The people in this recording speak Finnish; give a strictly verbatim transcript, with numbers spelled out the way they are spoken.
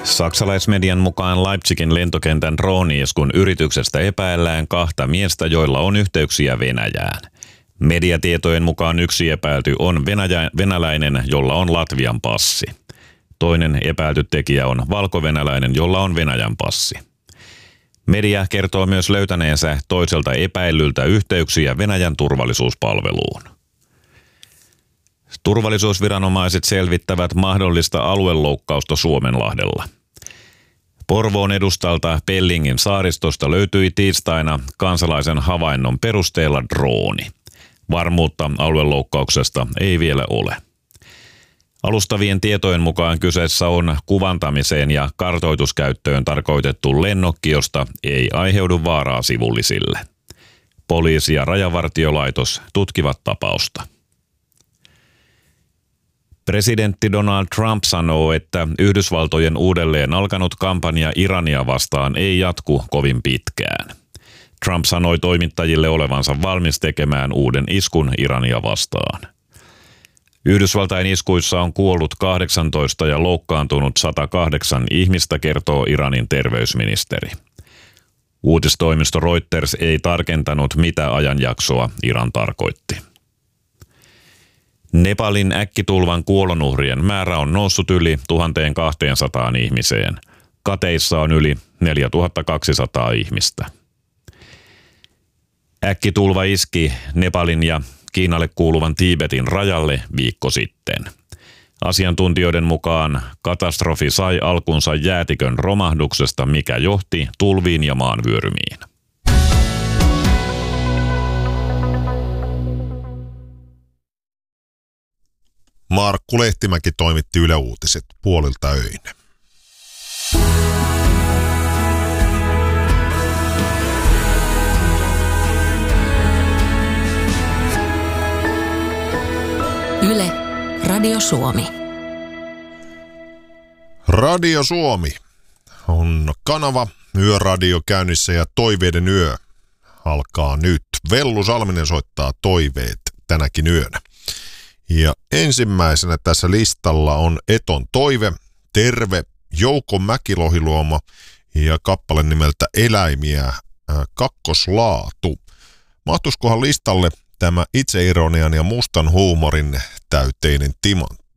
Saksalaismedian mukaan Leipzigin lentokentän drooni-iskun yrityksestä epäillään kahta miestä, joilla on yhteyksiä Venäjään. Mediatietojen mukaan yksi epäilty on venäjä, venäläinen, jolla on Latvian passi. Toinen epäilty tekijä on valkovenäläinen, jolla on Venäjän passi. Media kertoo myös löytäneensä toiselta epäillyltä yhteyksiä Venäjän turvallisuuspalveluun. Turvallisuusviranomaiset selvittävät mahdollista alueloukkausta Suomenlahdella. Porvoon edustalta Pellingin saaristosta löytyi tiistaina kansalaisen havainnon perusteella drooni. Varmuutta alueloukkauksesta ei vielä ole. Alustavien tietojen mukaan kyseessä on kuvantamiseen ja kartoituskäyttöön tarkoitettu lennokki, josta ei aiheudu vaaraa sivullisille. Poliisi ja rajavartiolaitos tutkivat tapausta. Presidentti Donald Trump sanoo, että Yhdysvaltojen uudelleen alkanut kampanja Irania vastaan ei jatku kovin pitkään. Trump sanoi toimittajille olevansa valmis tekemään uuden iskun Irania vastaan. Yhdysvaltain iskuissa on kuollut kahdeksantoista ja loukkaantunut sata kahdeksan ihmistä, kertoo Iranin terveysministeri. Uutistoimisto Reuters ei tarkentanut, mitä ajanjaksoa Iran tarkoitti. Nepalin äkkitulvan kuolonuhrien määrä on noussut yli tuhatkaksisataa ihmiseen. Kateissa on yli neljätuhattakaksisataa ihmistä. Äkkitulva iski Nepalin ja Kiinalle kuuluvan Tiibetin rajalle viikko sitten. Asiantuntijoiden mukaan katastrofi sai alkunsa jäätikön romahduksesta, mikä johti tulviin ja maanvyörymiin. Markku Lehtimäki toimitti Yle Uutiset puolilta öin. Yle, Radio Suomi. Radio Suomi on kanava, yöradio käynnissä ja toiveiden yö alkaa nyt. Vellu Salminen soittaa toiveet tänäkin yönä. Ja ensimmäisenä tässä listalla on Eton toive, Terve, Jouko Mäkilohiluoma ja kappale nimeltä Eläimiä, äh, kakkoslaatu. Mahtuskohan listalle tämä itseironian ja mustan huumorin täyteinen timantti?